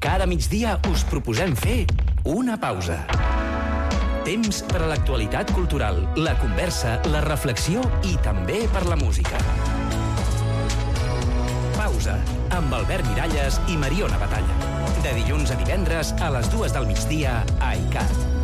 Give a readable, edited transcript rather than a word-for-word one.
Cada migdia us proposem fer una pausa. Temps per a l'actualitat cultural, la conversa, la reflexió i també per la música. Pausa, amb Albert Miralles i Mariona Batalla. De dilluns a divendres a les 2 del migdia a ICAT.